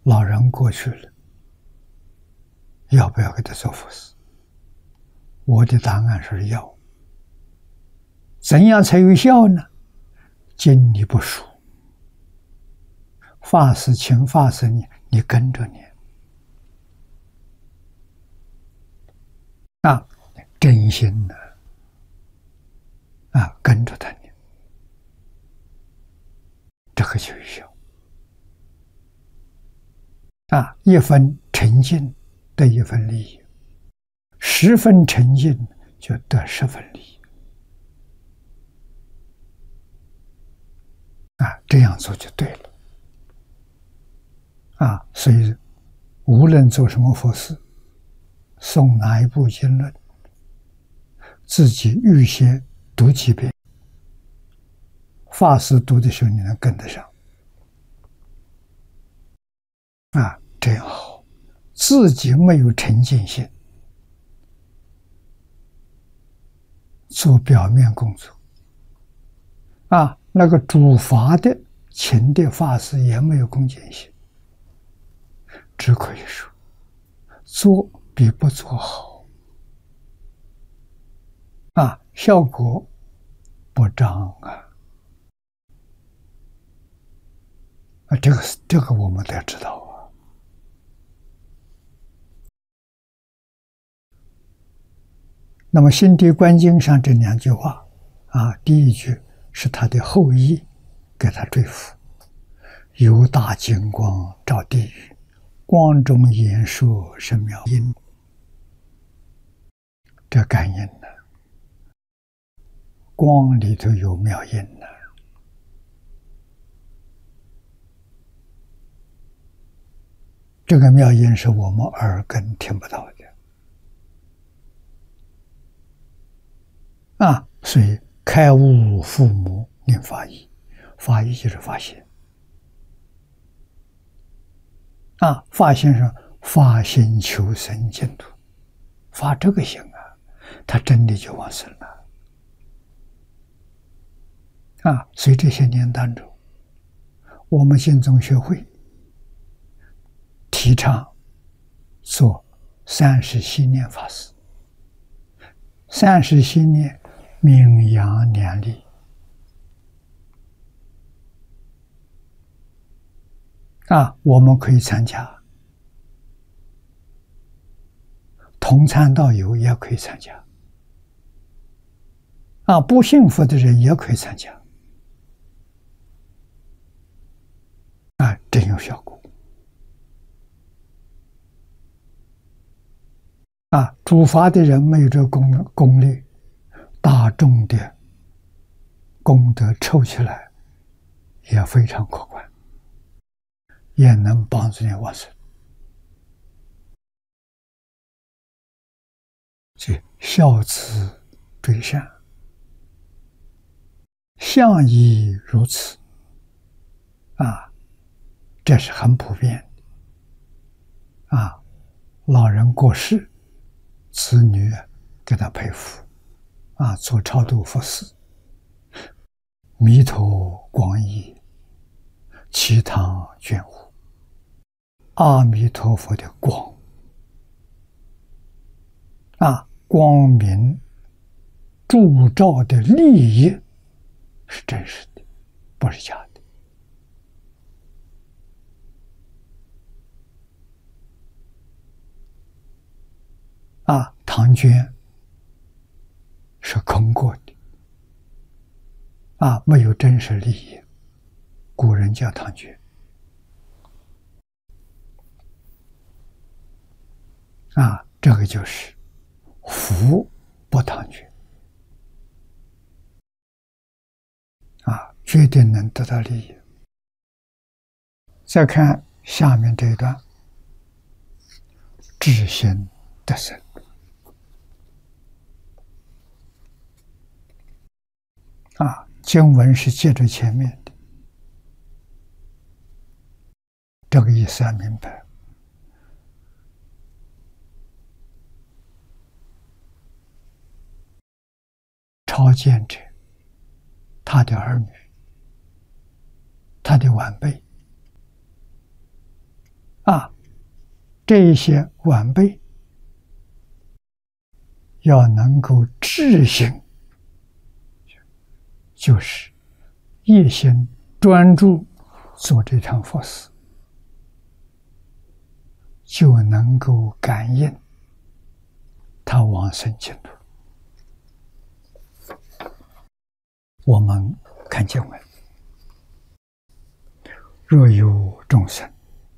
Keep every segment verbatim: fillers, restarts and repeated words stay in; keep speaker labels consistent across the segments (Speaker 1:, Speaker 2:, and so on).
Speaker 1: 老人过去了，要不要给他做佛事？我的答案是要。怎样才有效呢？经你不熟，法师请法师你，你跟着念啊，真心的啊，跟着他念，这个就有效啊。一分沉静得一分利益，十分沉静就得十分利益啊，这样做就对了啊。所以无论做什么佛事，诵哪一部经论，自己预先读几遍，法师读的时候你能跟得上啊，这样好。自己没有沉浸性，做表面工作啊，那个主法的请的法师也没有恭敬心，只可以说做比不做好啊，效果不彰啊啊，这个这个我们得知道啊。那么心地观经上这两句话啊，第一句是他的后裔给他追赋，有大金光照地狱，光中言说是妙音，这感应呢，光里头有妙音呢。这个妙音是我们耳根听不到的啊，所以开悟父母念法义，法义就是发现啊，发现上发心求生净土，发这个心啊，他真的就往生了啊。所以这些年当中，我们净宗学会提倡做三世心念法事，三世心念名扬两利啊，我们可以参加，同参道友也可以参加啊，不信佛的人也可以参加啊，真有效果啊！主法的人没有这功功力，大众的功德凑起来也非常可观，也能帮助你往生。即孝子追善，相亦如此啊，这是很普遍的啊。老人过世，子女给他配福啊，做超度佛事，弥陀广益，其堂眷护，阿弥陀佛的光啊，光明铸照的利益是真实的，不是假的啊。唐捐是空过的啊，没有真实利益，古人叫唐捐啊，这个就是福不唐捐啊，决定能得到利益。再看下面这一段，至心得生啊，经文是接着前面的，这个意思要明白。超见者，他的儿女，他的晚辈啊，这一些晚辈要能够志行，就是一心专注做这场佛事，就能够感应他往生净土。我们看经文：若有众生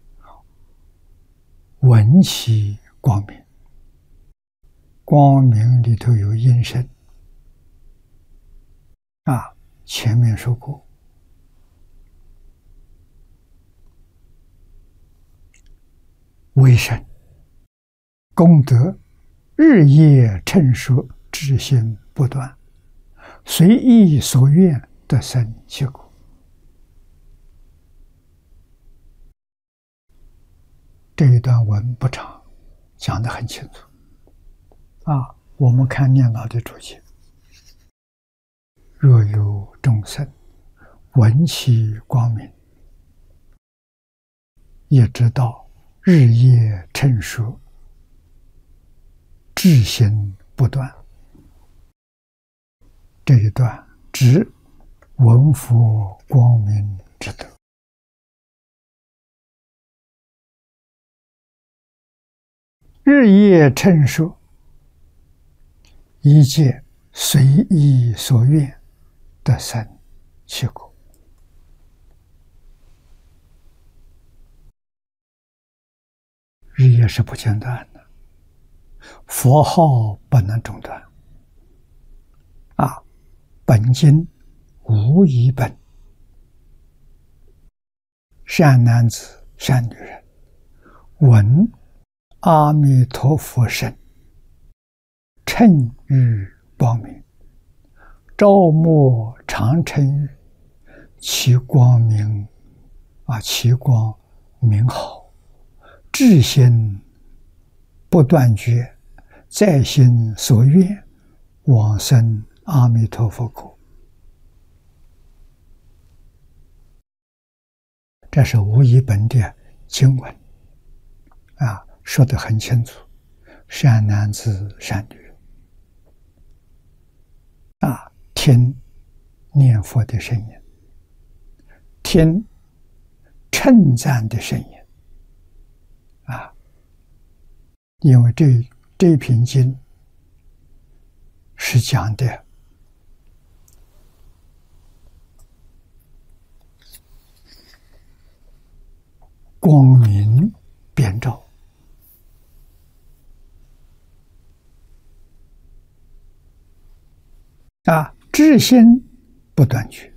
Speaker 1: 闻其光明，光明里头有音声啊，前面说过，为神功德日夜称说，志心不断，随意所愿得生其果。这一段文不长，讲得很清楚啊。我们看念老的注解：若有众生闻其光明，也知道日夜称说，志心不断。这一段指闻佛光明之德。日夜称说，一切随意所愿得生其果。日夜是不间断的，佛号不能中断啊！本经无一本，善男子善女人闻阿弥陀佛声，称誉光明，朝暮常称誉，其光明啊，其光明好，志心不断绝，在心所愿，往生阿弥陀佛果。这是无一本的经文啊，说得很清楚。善男子善女人啊，听念佛的声音，听称赞的声音啊，因为这这篇经是讲的光明遍照啊，志心不断绝，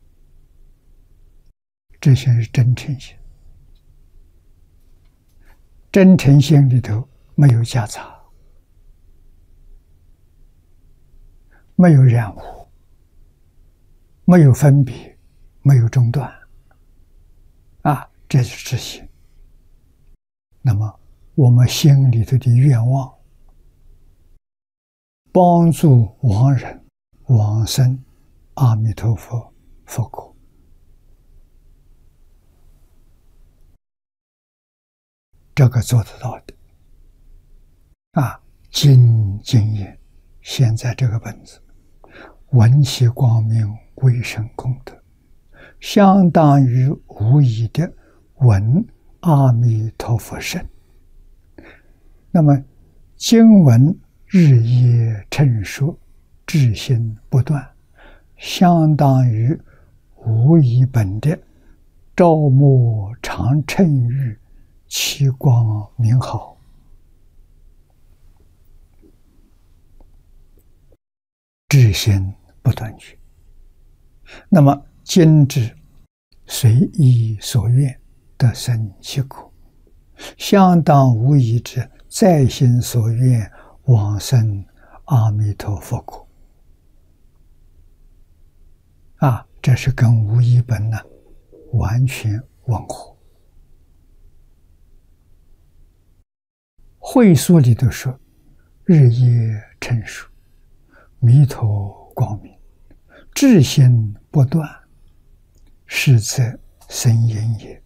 Speaker 1: 志心是真诚心，真诚心里头没有夹杂，没有染污，没有分别，没有中断啊，这就是志心。那么我们心里头的愿望，帮助亡人往生阿弥陀佛佛果，这个做得到的啊。经经验，现在这个本子，闻其光明为神功德，相当于无疑的闻阿弥陀佛声。那么经文日夜称说，志心不断，相当于无一本的朝暮常称誉，其光明好，志心不断绝。那么今之随意所愿得生其果，相当无疑之在心所愿往生阿弥陀佛果啊，这是跟无一本呢完全吻合。会所里头说，日夜称说，弥陀光明，志心不断，是则生因也。